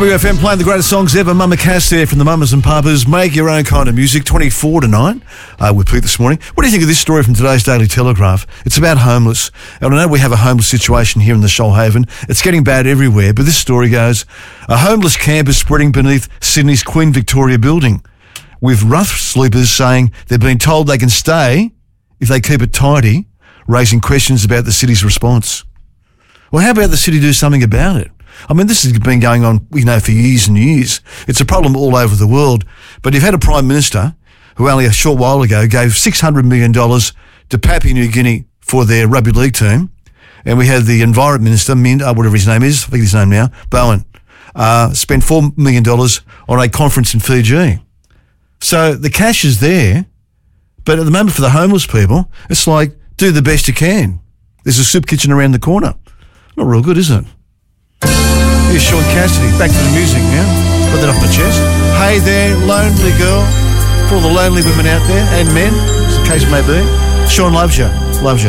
FM playing the greatest songs ever. Mama Cass there from the Mamas and Papas. Make your own kind of music. 24 to 9 with Pete this morning. What do you think of this story from today's Daily Telegraph? It's about homeless. And I know we have a homeless situation here in the Shoalhaven. It's getting bad everywhere. But this story goes, a homeless camp is spreading beneath Sydney's Queen Victoria building, with rough sleepers saying they've been told they can stay if they keep it tidy, raising questions about the city's response. Well, how about the city do something about it? I mean, this has been going on, for years and years. It's a problem all over the world. But you've had a Prime Minister who only a short while ago gave $600 million to Papua New Guinea for their rugby league team. And we had the Environment Minister, whatever his name is, I think his name now, Bowen, spent $4 million on a conference in Fiji. So the cash is there. But at the moment for the homeless people, it's like, do the best you can. There's a soup kitchen around the corner. Not real good, is it? Here's Sean Cassidy. Back to the music now. Put that off my chest. Hey there, lonely girl. For all the lonely women out there, and men, as the case may be, Sean loves you. Loves you.